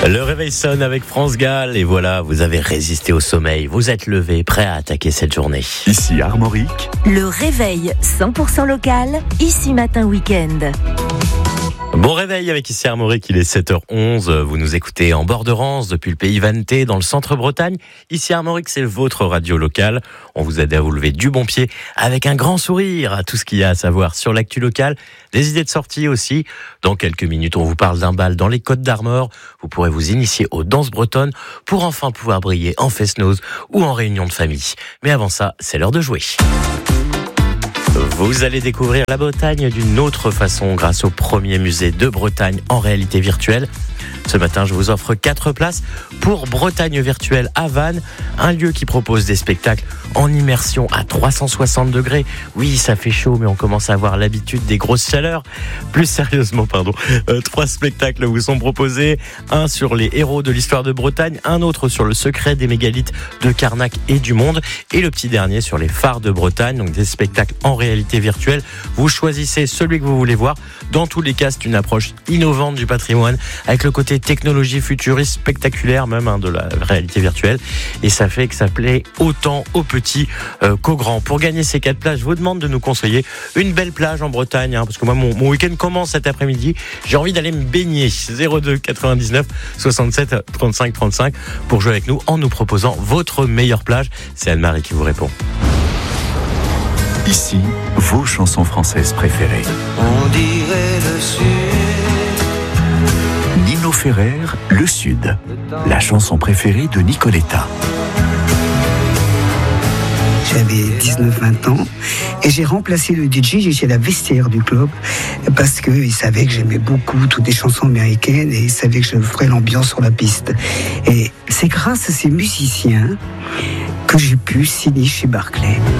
Le réveil sonne avec France Gall et voilà, vous avez résisté au sommeil. Vous êtes levé, prêt à attaquer cette journée. Ici Armorique. Le réveil 100% local, ici matin week-end. Bon réveil avec ici Armorique, il est 7h11. Vous nous écoutez en bord de Rance depuis le pays vanté dans le centre-Bretagne. Ici Armorique, c'est votre radio locale. On vous aide à vous lever du bon pied avec un grand sourire à tout ce qu'il y a à savoir sur l'actu locale. Des idées de sortie aussi. Dans quelques minutes, on vous parle d'un bal dans les Côtes d'Armor. Vous pourrez vous initier aux danses bretonnes pour enfin pouvoir briller en fest-noz ou en réunion de famille. Mais avant ça, c'est l'heure de jouer. Vous allez découvrir la Bretagne d'une autre façon grâce au premier musée de Bretagne en réalité virtuelle. Ce matin, je vous offre 4 places pour Bretagne Virtuelle à Vannes, un lieu qui propose des spectacles en immersion à 360 degrés. Oui, ça fait chaud, mais on commence à avoir l'habitude des grosses chaleurs. Plus sérieusement, 3 spectacles vous sont proposés. Un sur les héros de l'histoire de Bretagne, un autre sur le secret des mégalithes de Carnac et du monde, et le petit dernier sur les phares de Bretagne, donc des spectacles en réalité virtuelle. Vous choisissez celui que vous voulez voir. Dans tous les cas, c'est une approche innovante du patrimoine, avec le côté technologie futuriste spectaculaire même de la réalité virtuelle, et ça fait que ça plaît autant aux petits qu'aux grands. Pour gagner ces 4 places, je vous demande de nous conseiller une belle plage en Bretagne, parce que moi mon week-end commence cet après-midi, j'ai envie d'aller me baigner. 02 99 67 35 35 pour jouer avec nous en nous proposant votre meilleure plage. C'est Anne-Marie qui vous répond. Ici, vos chansons françaises préférées. On dirait le sud. Nino Ferrer, Le Sud, la chanson préférée de Nicoletta. J'avais 19-20 ans et j'ai remplacé le DJ, j'étais à la vestiaire du club parce qu'il savait que j'aimais beaucoup toutes les chansons américaines et il savait que je ferais l'ambiance sur la piste. Et c'est grâce à ces musiciens que j'ai pu signer chez Barclay.